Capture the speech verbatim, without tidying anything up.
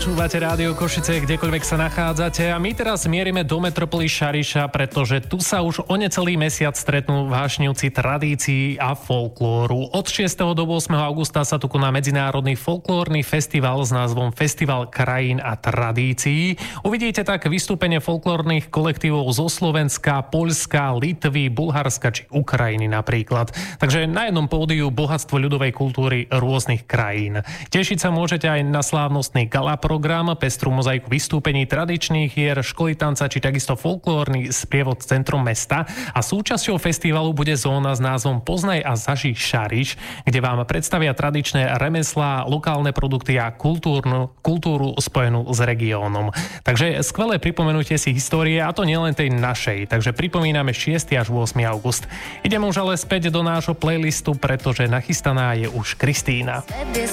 Počúvate Rádio Košice, kdekoľvek sa nachádzate a my teraz mierime do metropoly Šariša, pretože tu sa už o necelý mesiac stretnú vášnivci tradícií a folklóru. Od šiesteho do ôsmeho augusta sa tu koná medzinárodný folklórny festival s názvom Festival krajín a tradícií. Uvidíte tak vystúpenie folklórnych kolektívov zo Slovenska, Poľska, Litvy, Bulharska či Ukrajiny napríklad. Takže na jednom pódiu bohatstvo ľudovej kultúry rôznych krajín. Tešiť sa môžete aj na slávnostný gala program, pestrú mozaiku vystúpení tradičných hier, školy tanca či takisto folklórny spievod v centrum mesta. A súčasťou festivalu bude zóna s názvom Poznaj a zaži Šariš, kde vám predstavia tradičné remeslá, lokálne produkty a kultúrnu, kultúru spojenú s regiónom. Takže skvelé pripomenutie si histórie, a to nielen tej našej. Takže pripomíname šiesteho až ôsmeho august. Ideme už ale späť do nášho playlistu, pretože nachystaná je už Kristína. Svet je